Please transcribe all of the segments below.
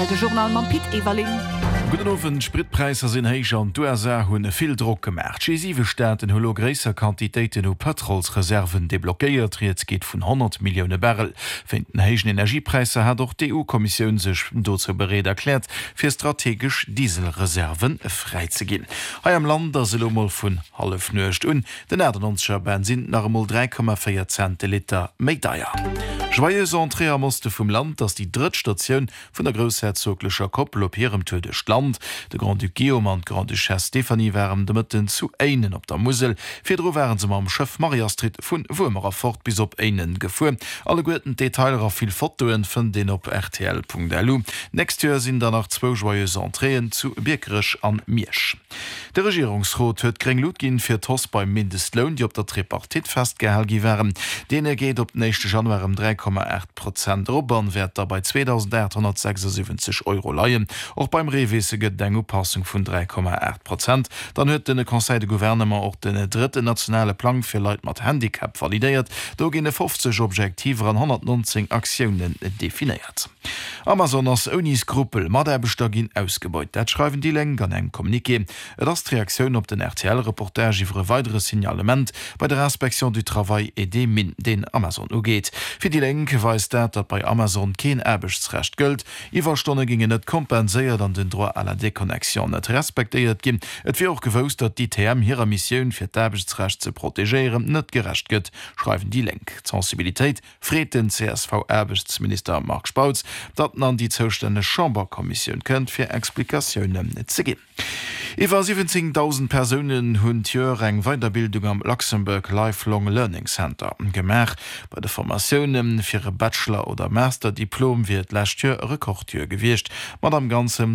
De Journal man Pit Evaling. Guten Spritpreiser sind heicher und USA hunn viel Druck gemacht. G7 Staaten holo gräser Quantitäten u Petrolsreserven deblockéiert, jetzt geht vun 100 Millionen Barrel. Finden heichen Energiepreise hat auch die EU-Kommission sich dazu bereit erklärt, für strategisch Dieselreserven freizugehen. Hei am Land der Selomol vun half nöcht und den Erdenscher Benzin nach mal 3,4 Cent Liter Medaille. Joyeuse Entrée musste vom Land, dass die Drittstation von der großherzoglicher Koppel op ihrem tödech Land. De Grand Duc Guillaume und Grand Duchesse Stephanie waren de Mitten zu einen op der Musel. Fedro waren sie am Chef Mariastrit vun Wumerer fort bis op einen gefu. Alle guten Detailer viel Fotoen von den op rtl.lu. Nächst Jahr sind danach 2 Joyeuse Entreen zu Birkerisch an Miersch. Der Regierungsrat huet Kringlutgin fir Toss beim Mindestlohn, die op der Tripartit festgehalten waren. Den geht op 1. Januar 3,8% Robern wird dabei 2.876 € leiien. Auch beim Rewese Dengupassung von 3,8%. Dann huet den Conseil de Gouvernement auch den dritte nationale Plan für Leute mit Handicap validiert. Da gehen 50 Objektive an 119 Aktionen definiert. Amazon als Unisgruppel mat der Bestagin ausgebeut. Dat schreiben die Länge an eng Kommuniqué. Das die Reaktion op den RTL-Reportage iwre weitere Signalement bei der Inspektion du Travail et des Mines den Amazon ugeht. Für die Länge weist dat bei Amazon kein Erbechtsrecht gilt. Iwerstunde gingen net kompensiert an den Droit à la Déconnexion net respektiert gin. Et wie auch gewusst, dat die TM ihrer Mission fir d'Erbechtsrecht zu protegieren net gerecht gëtt, schreiben die Länge. Sensibilität friet den CSV-Erbechtsminister Mark Spautz, dat an die zuständige Chamberkommission könnt fir Explikationen ze gin. Iwer 17.000 Personen hunn eng Weiterbildung am Luxemburg Lifelong Learning Center gemach. Bei der Formationen fir e Bachelor- oder Masterdiplom wird lächtür Rekordtür gewircht, mat am ganzem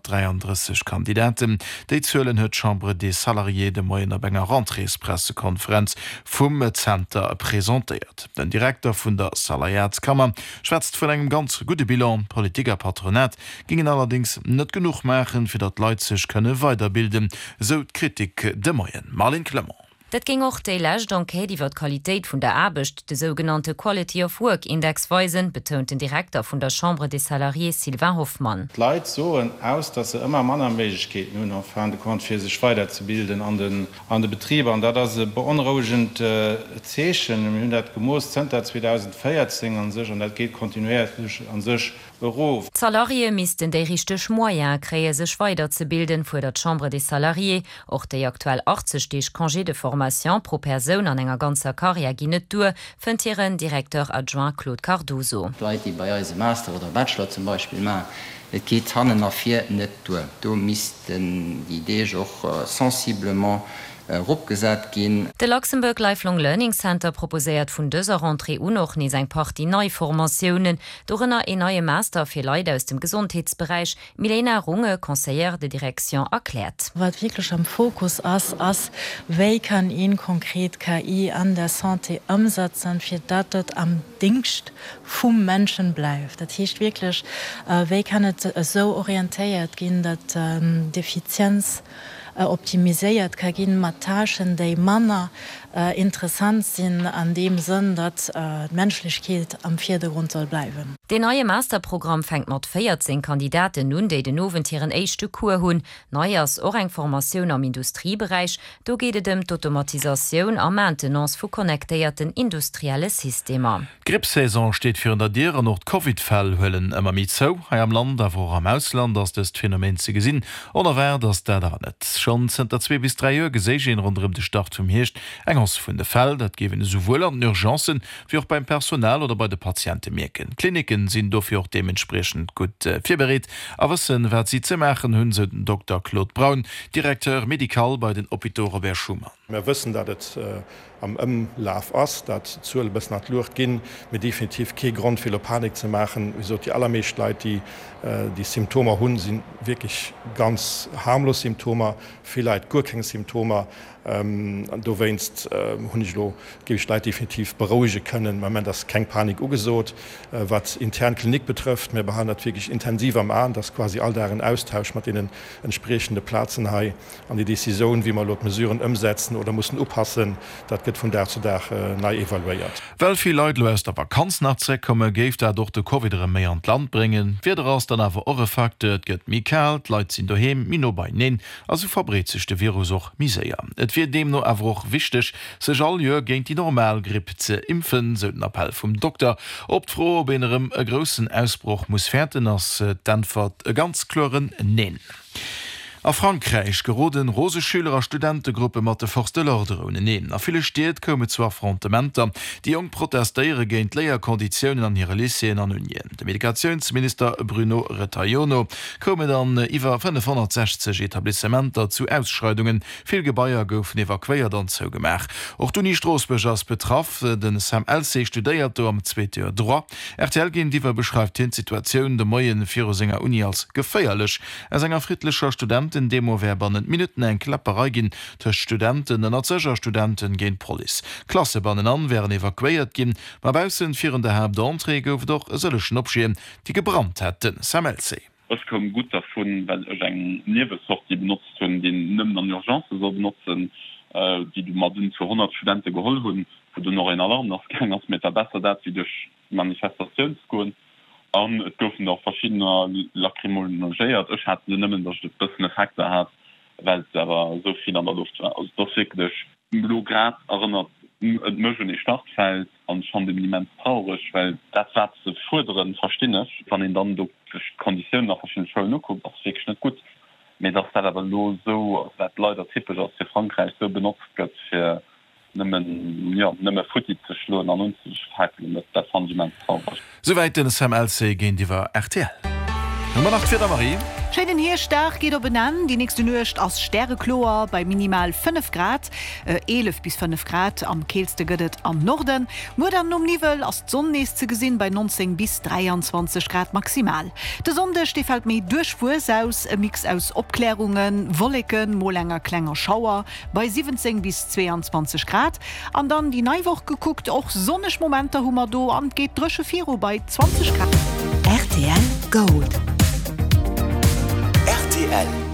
333 Kandidaten, déi zuelen huet Chambre des Salariés de Moyenner Benger Rentreespressekonferenz vum Center präsentiert. Den Direktor vun der Salariatskammer schwätzt vun engem ganz gute Bilan. Politiker Patronat gingen allerdings net genug machen, fir dat Leiit sech könne weiterbilden, so Kritik de Moyen. Marlin Clement. Dat ging auch déilächt d'Enquête iwwer d'Qualitéit vun der Aarbecht, de sogenannte Quality of Work Index weisen, betont den Direktor vun der Chambre des Salariés Sylvain Hoffmann. Leiit so aus, dat se immer Mannerméiglechkeeten hun aufhand kont fir sech weiterzubilden an de Betriebe, an dat se beonrogent Zeechen hun dat Gemoos Center 2014 an sech an dat geht kontinuierlich an sech beruf. Salarie misisten déi richtech Moien kree sech weiterzubilden vor der Chambre des Salariés, och déi aktuell 80 Stich Congé de Formation pro Person an enger ganzer Karriere ginnet du, fëntieren Direktor adjoint Claude Cardozo. Leute, die bei uns Master oder Bachelor zum Beispiel machen, es geht hannen nach 4 net durch. Du missten die Idee auch sensiblement opgesat gin. De Luxemburg Lifelong Learning Center proposéiert vun dëser Rentrée noch nie eng paar die neue Formationen, dorënner e neue Master fir Leute aus dem Gesundheitsbereich. Milena Runge, Conseillère de Direction, erklärt. Was wirklich am Fokus ist, wie kann ihn konkret KI an der Santé umsetzen, für das dort am dingst vom Menschen bleibt. Das heißt wirklich, wie kann es so orientiert gehen, dass Defizienz optimiséiert ka gin Matagen déi Manner interessant sinn an dem Sinn, dat Menschlichkeit am Vordergrund soll bleiben. De neue Masterprogramm fängt mat 14 Kandidaten nun, déi den noventieren eischchte Kur hunn, Neuers Orengformatioun am Industriebereich, do geht dem d'Automatisaioun a Maintenance vu connectéierten industrielle Systemer. Grippsaison steht fir der Dieren noch Covid-Fäll hëllen ëmmer mit zo, ha am Land a wo am Ausland ass des Phänomen ze gesinn, oder wär dats der da net. Schon sind der 2 bis 3 Jahre gesehen rund de Start zum Hircht engers vun de Fäll, dat gewen sowohl an Urgenzen wie auch beim Personal oder bei de Patienten merken. Kliniken sind dafür auch dementsprechend gut vorbereitet. Aber wer sie zu machen, hun se den Dr. Claude Braun, Direktor Medikal bei den Hôpitaux Robert Schumann. Wir wissen, dass es am Lauf ist, dass es bis nach Luft gehen, mit definitiv kein Grund für Panik zu machen. Wieso die allermeisten Leute, die Symptome haben, sind wirklich ganz harmlos Symptome, vielleicht gar keine Symptome. du weinst gebe ich Leute definitiv beruhigen können, wenn man das kein Panik ugesot, was intern Klinik betrifft, mir behandelt wirklich intensiv am an, dass quasi all deren Austausch mit ihnen entsprechende Platzen haben an die Decision, wie man dort Mesuren umsetzen oder mussten oppassen, das geht von Tag zu Tag neu evaluiert. Weil viel Leute aus der Vakanz nachzukommen, geht er durch die Covid mehr an Land bringen, wird daraus dann aber eure Fakte, es geht mir kalt, Leute sind daheim, mir bei nehmen, also verbreitet sich der Virus auch sehr. Es wird dem noch aber auch wichtig, sich all Jahr gegen die Normalgrippe zu impfen, so ein Appell vom Doktor. Ob froh, ob in einem großen Ausbruch muss fertig, als dann wird ganz klaren Nein. A Frankreich geroden Roseschüler Studentengruppe mat de Forste Lorderune neen. A viele Steet komme zu Affrontementer, die jong protestéiere géint Leierkonditionen an ihre Lyceen an Unien. De Medikationsminister Bruno Retailleau komme dann iwwer 560 Etablissementer zu Ausschreidungen. Viel Gebaier goufen evakuiert an zouugemerk. Och du nie Strasbegers betraff, den Sam LC studéiert am 2. Droit. RTL gin diewer beschreibt hin Situationun de Moien Firosenger Uni als geféierlech. Er enger friedlicher Student in Demowerbannen Minuten eng Klapperei gin ter Studenten en erzeger Studenten géint Poli. Klassebannen an wären evakuiert gin, mabausen virende Herr d'Antré gouf doch sëllechen opschien, die gebrannt hätten. Samelsee. Es kom gut davon, weil eng Niewesort die benutzt hun den nëmmen an Urgence so benutzen, die du mat zu 100 Studenten geholl hun, wo du noch en Alarm noch kein als Meter besser dat wie durch Manifestationskoen. An et goufen noch verschiedener Lakrimolegéiert. Ech hat nëmmen dat de bëssen Effekte hat, weil aber so viel an der Luft war. Also datch Blograd erinnert et Mgen e Startfeld an schon dem immens traurig, weil dat wat ze vorderen verstinnech, wann en dann Konditionen nach verschiedenen Schulen kommt, das wirklich nicht gut. Aber das ist aber nur so, dass Leute typisch aus Frankreich so benutzt wird für nimmer Futti zu schlagen an uns zu halten. Das fand ich mein traurig. Soweit den SMLC gehen die war RTL. Nummer 8 für Marie. Schönen hier stark geht benennen die nächste Nöcht aus Sterrechlor bei minimal 5 Grad 11 bis 5 Grad am kehlste Gödet am Norden nur dann Nivel aus Sonnennächste gesehen bei 19 bis 23 Grad maximal. Der Sonde steht halt mir durchfuß aus Mix aus Obklärungen Wolken Molänger Klänger Schauer bei 17 bis 22 Grad an dann die Neuwoche geguckt auch sonnisch Momente Hummer do an geht drische Firo bei 20 Grad. RTL Gold RTL